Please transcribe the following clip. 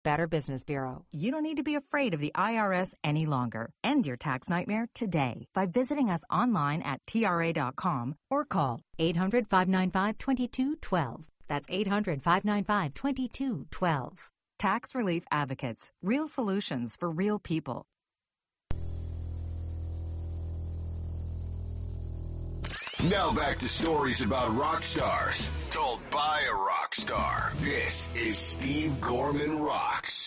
Better Business Bureau. You don't need to be afraid of the IRS any longer. End your tax nightmare today by visiting us online at TRA.com or call 800-595-2212. That's 800-595-2212. Tax Relief Advocates. Real solutions for real people. Now back to stories about rock stars, told by a rock star. This is Steve Gorman Rocks.